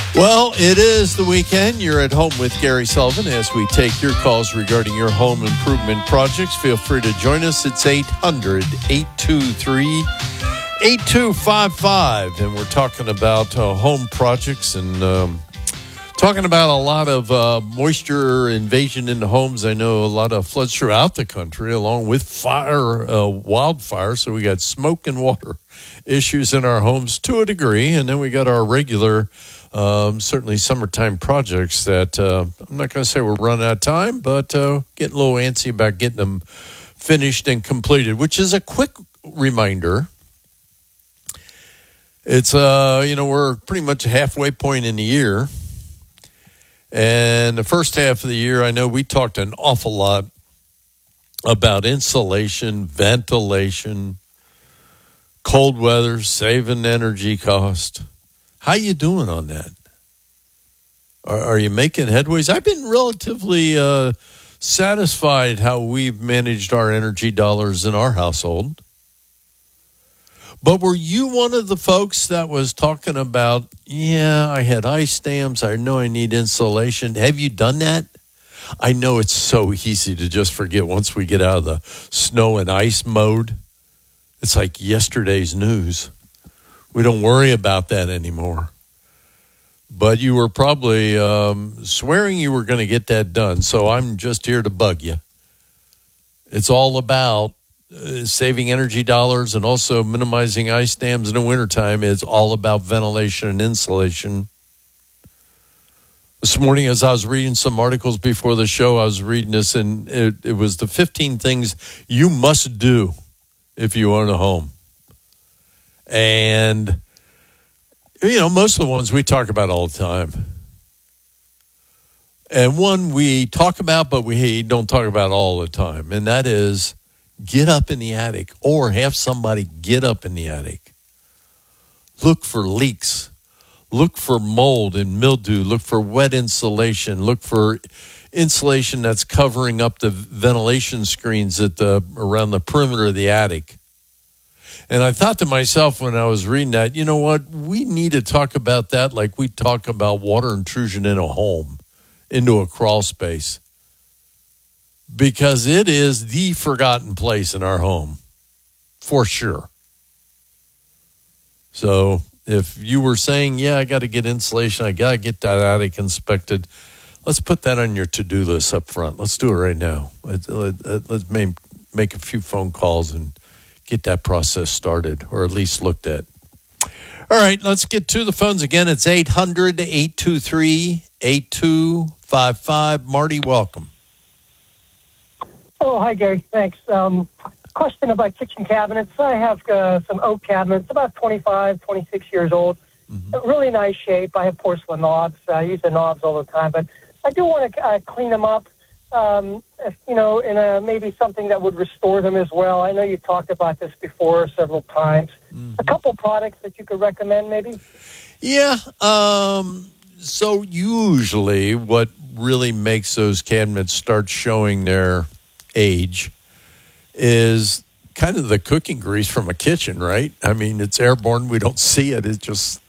Well, it is the weekend. You're at home with Gary Sullivan as we take your calls regarding your home improvement projects. Feel free to join us. It's 800-823-8255. And we're talking about home projects and talking about a lot of moisture invasion into homes. I know a lot of floods throughout the country along with wildfire. So we got smoke and water issues in our homes to a degree. And then we got our regular certainly summertime projects that I'm not going to say we're running out of time, but getting a little antsy about getting them finished and completed, which is a quick reminder. It's, we're pretty much a halfway point in the year. And the first half of the year, I know we talked an awful lot about insulation, ventilation, cold weather, saving energy cost. How you doing on that? Are you making headways? I've been relatively satisfied how we've managed our energy dollars in our household. But were you one of the folks that was talking about, I had ice dams, I know I need insulation. Have you done that? I know it's so easy to just forget once we get out of the snow and ice mode. It's like yesterday's news. We don't worry about that anymore. But you were probably swearing you were going to get that done, so I'm just here to bug you. It's all about saving energy dollars and also minimizing ice dams in the wintertime. It's all about ventilation and insulation. This morning, as I was reading some articles before the show, I was reading this, and it was the 15 things you must do if you own a home. And, most of the ones we talk about all the time. And one we talk about, but we don't talk about all the time. And that is get up in the attic or have somebody get up in the attic. Look for leaks. Look for mold and mildew. Look for wet insulation. Look for insulation that's covering up the ventilation screens around the perimeter of the attic. And I thought to myself when I was reading that, you know what? We need to talk about that like we talk about water intrusion in a home, into a crawl space. Because it is the forgotten place in our home, for sure. So if you were saying, I got to get insulation, I got to get that attic inspected, let's put that on your to-do list up front. Let's do it right now. Let's make a few phone calls and get that process started, or at least looked at. All right, let's get to the phones again. It's 800-823-8255. Marty, welcome. Oh, hi, Gary. Thanks. Question about kitchen cabinets. I have some oak cabinets, about 25, 26 years old. Mm-hmm. Really nice shape. I have porcelain knobs. I use the knobs all the time, but I do want to clean them up. In maybe something that would restore them as well. I know you talked about this before several times. Mm-hmm. A couple products that you could recommend, maybe? Yeah. So usually what really makes those cabinets start showing their age is kind of the cooking grease from a kitchen, right? I mean, it's airborne. We don't see it. It just